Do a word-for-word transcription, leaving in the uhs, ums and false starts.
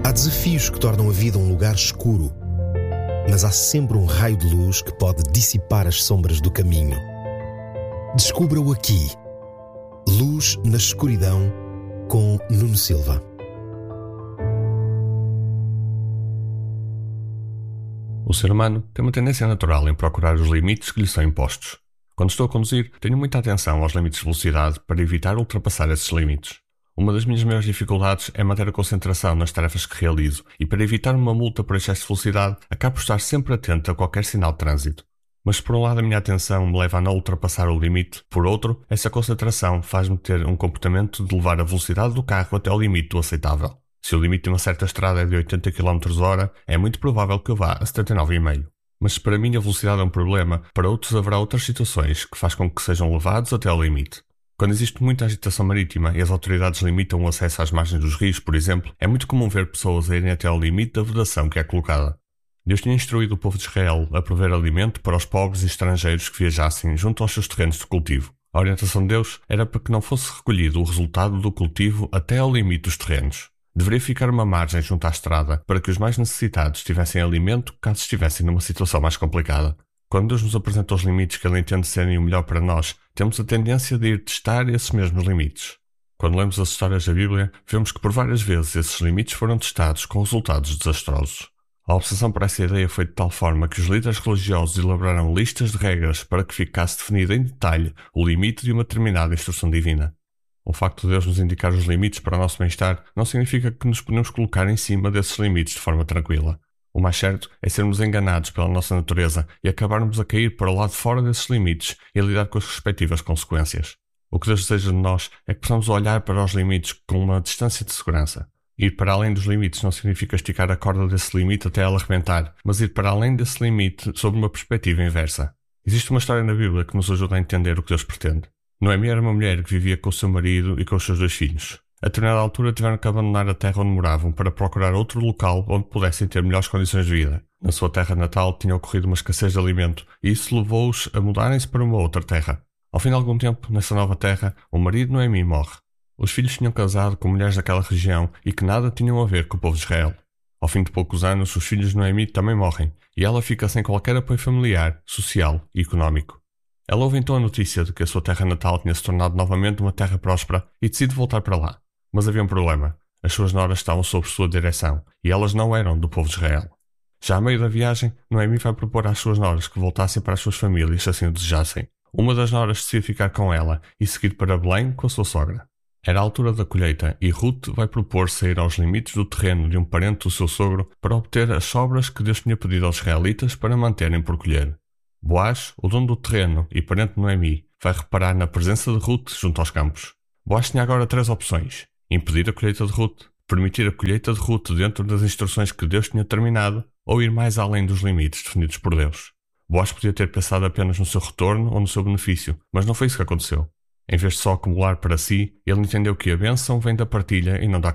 Há desafios que tornam a vida um lugar escuro, mas há sempre um raio de luz que pode dissipar as sombras do caminho. Descubra-o aqui. Luz na Escuridão, com Nuno Silva. O ser humano tem uma tendência natural em procurar os limites que lhe são impostos. Quando estou a conduzir, tenho muita atenção aos limites de velocidade para evitar ultrapassar esses limites. Uma das minhas maiores dificuldades é manter a concentração nas tarefas que realizo e, para evitar uma multa por excesso de velocidade, acabo por estar sempre atento a qualquer sinal de trânsito. Mas por um lado a minha atenção me leva a não ultrapassar o limite, por outro, essa concentração faz-me ter um comportamento de levar a velocidade do carro até ao limite do aceitável. Se o limite de uma certa estrada é de oitenta quilómetros por hora, é muito provável que eu vá a setenta e nove vírgula cinco. Mas se para mim a velocidade é um problema, para outros haverá outras situações que faz com que sejam levados até ao limite. Quando existe muita agitação marítima e as autoridades limitam o acesso às margens dos rios, por exemplo, é muito comum ver pessoas a irem até ao limite da vedação que é colocada. Deus tinha instruído o povo de Israel a prover alimento para os pobres e estrangeiros que viajassem junto aos seus terrenos de cultivo. A orientação de Deus era para que não fosse recolhido o resultado do cultivo até ao limite dos terrenos. Deveria ficar uma margem junto à estrada para que os mais necessitados tivessem alimento caso estivessem numa situação mais complicada. Quando Deus nos apresenta os limites que Ele entende serem o melhor para nós, temos a tendência de ir testar esses mesmos limites. Quando lemos as histórias da Bíblia, vemos que por várias vezes esses limites foram testados com resultados desastrosos. A obsessão por essa ideia foi de tal forma que os líderes religiosos elaboraram listas de regras para que ficasse definido em detalhe o limite de uma determinada instrução divina. O facto de Deus nos indicar os limites para o nosso bem-estar não significa que nos podemos colocar em cima desses limites de forma tranquila. O mais certo é sermos enganados pela nossa natureza e acabarmos a cair para o lado fora desses limites e a lidar com as respectivas consequências. O que Deus deseja de nós é que possamos olhar para os limites com uma distância de segurança. Ir para além dos limites não significa esticar a corda desse limite até ela arrebentar, mas ir para além desse limite sob uma perspectiva inversa. Existe uma história na Bíblia que nos ajuda a entender o que Deus pretende. Noemi era uma mulher que vivia com o seu marido e com os seus dois filhos. A determinada altura tiveram que abandonar a terra onde moravam para procurar outro local onde pudessem ter melhores condições de vida. Na sua terra natal tinha ocorrido uma escassez de alimento e isso levou-os a mudarem-se para uma outra terra. Ao fim de algum tempo, nessa nova terra, o marido de Noemi morre. Os filhos tinham casado com mulheres daquela região e que nada tinham a ver com o povo de Israel. Ao fim de poucos anos, os filhos de Noemi também morrem e ela fica sem qualquer apoio familiar, social e económico. Ela ouve então a notícia de que a sua terra natal tinha se tornado novamente uma terra próspera e decide voltar para lá. Mas havia um problema. As suas noras estavam sob sua direção e elas não eram do povo de Israel. Já a meio da viagem, Noemi vai propor às suas noras que voltassem para as suas famílias se assim o desejassem. Uma das noras decide ficar com ela e seguir para Belém com a sua sogra. Era a altura da colheita e Ruth vai propor sair aos limites do terreno de um parente do seu sogro para obter as sobras que Deus tinha pedido aos israelitas para manterem por colher. Boaz, o dono do terreno e parente de Noemi, vai reparar na presença de Ruth junto aos campos. Boaz tinha agora três opções: impedir a colheita de Ruth, permitir a colheita de Ruth dentro das instruções que Deus tinha determinado ou ir mais além dos limites definidos por Deus. Boaz podia ter pensado apenas no seu retorno ou no seu benefício, mas não foi isso que aconteceu. Em vez de só acumular para si, ele entendeu que a bênção vem da partilha e não da